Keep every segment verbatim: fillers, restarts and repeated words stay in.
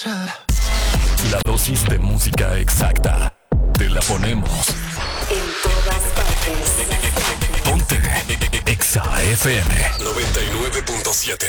La dosis de música exacta. Te la ponemos. En todas partes. Ponte Exa F M noventa y nueve punto siete.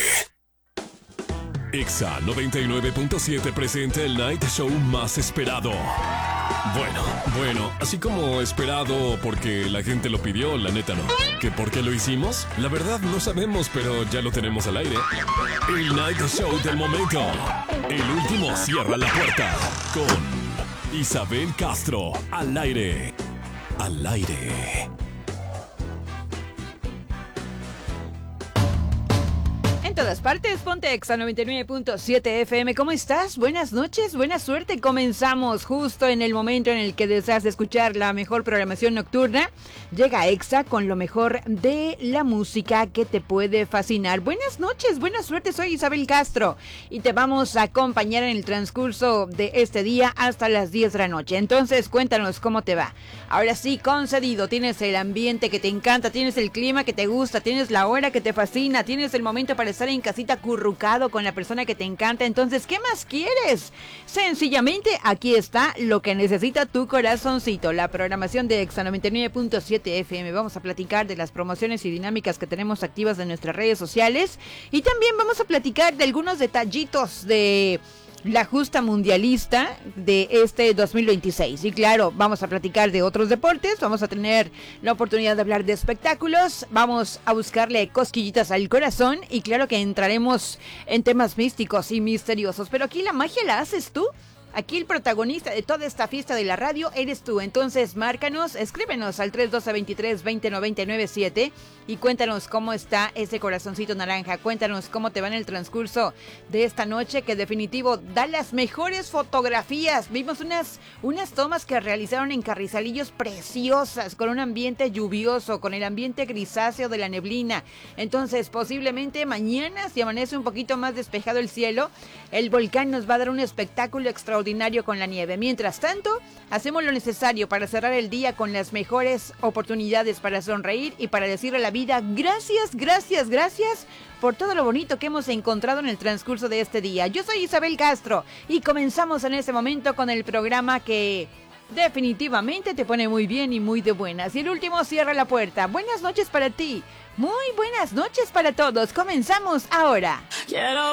Exa noventa y nueve punto siete presenta el night show más esperado. Bueno, bueno, así como esperado porque la gente lo pidió, la neta no. ¿Que por qué lo hicimos? La verdad no sabemos, pero ya lo tenemos al aire. El night show del momento. El último cierra la puerta con Isabel Castro al aire. Al aire. En todas partes, ponte Exa noventa y nueve punto siete F M. ¿Cómo estás? Buenas noches, buena suerte. Comenzamos justo en el momento en el que deseas escuchar la mejor programación nocturna. Llega Exa con lo mejor de la música que te puede fascinar. Buenas noches, buena suerte. Soy Isabel Castro y te vamos a acompañar en el transcurso de este día hasta las diez de la noche. Entonces, cuéntanos cómo te va. Ahora sí, concedido. Tienes el ambiente que te encanta, tienes el clima que te gusta, tienes la hora que te fascina, tienes el momento para estar en casita acurrucado con la persona que te encanta. Entonces, ¿qué más quieres? Sencillamente, aquí está lo que necesita tu corazoncito. La programación de Exa noventa y nueve punto siete F M. Vamos a platicar de las promociones y dinámicas que tenemos activas en nuestras redes sociales. Y también vamos a platicar de algunos detallitos de la justa mundialista de este dos mil veintiséis. Y claro, vamos a platicar de otros deportes, vamos a tener la oportunidad de hablar de espectáculos, vamos a buscarle cosquillitas al corazón y claro que entraremos en temas místicos y misteriosos. Pero aquí la magia la haces tú. Aquí el protagonista de toda esta fiesta de la radio eres tú. Entonces márcanos, escríbenos al tres doce veintitrés veinte noventa y nueve siete y cuéntanos cómo está ese corazoncito naranja. Cuéntanos cómo te va en el transcurso de esta noche, que definitivo da las mejores fotografías. Vimos unas, unas tomas que realizaron en Carrizalillos preciosas, con un ambiente lluvioso, con el ambiente grisáceo de la neblina. Entonces posiblemente mañana, si amanece un poquito más despejado el cielo, el volcán nos va a dar un espectáculo extraordinario con la nieve. Mientras tanto, hacemos lo necesario para cerrar el día con las mejores oportunidades para sonreír y para decirle a la vida gracias, gracias, gracias por todo lo bonito que hemos encontrado en el transcurso de este día. Yo soy Isabel Castro y comenzamos en este momento con el programa que definitivamente te pone muy bien y muy de buenas. Y el último cierra la puerta. Buenas noches para ti. Muy buenas noches para todos. Comenzamos ahora. Quiero